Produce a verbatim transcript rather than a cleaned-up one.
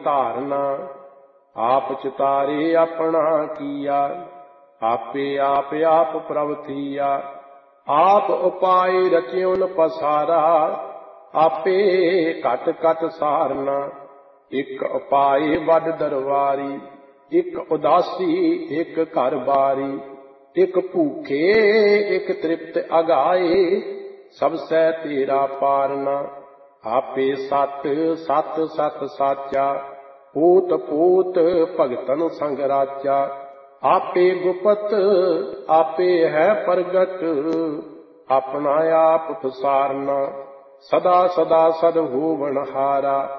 ਧਾਰਨਾ। ਆਪ ਚਿਤਾਰੇ ਆਪਣਾ ਕੀਆ, ਆਪੇ ਆਪ ਆਪ ਪ੍ਰਭ ਥੀਆ। ਆਪ ਉਪਾਏ ਰਚਿਉਨ ਪਸਾਰਾ, ਆਪੇ ਘਟ ਘਟ ਸਾਰਨਾ। ਇੱਕ ਉਪਾਏ ਵੱਡ ਦਰਬਾਰੀ, ਇੱਕ ਉਦਾਸੀ ਇੱਕ ਘਰ ਬਾਰੀ। ਇੱਕ ਭੂਖੇ ਇੱਕ ਤ੍ਰਿਪਤ ਅਗਾਏ, ਸਭ ਸਹਿ ਤੇਰਾ ਪਾਰਨਾ। ਆਪੇ ਸਤ ਸਤ ਸਤ ਸਾਚਾ, ਪੋਤ ਪੋਤ ਭਗਤਨ ਸੰਗ ਰਾਚਾ। ਆਪੇ ਗੁਪਤ ਆਪੇ ਹੈ ਪ੍ਰਗਟ, ਆਪਣਾ ਆਪ ਪਸਾਰਨਾ। ਸਦਾ ਸਦਾ ਸਦ ਹੋਵਨ ਹਾਰਾ,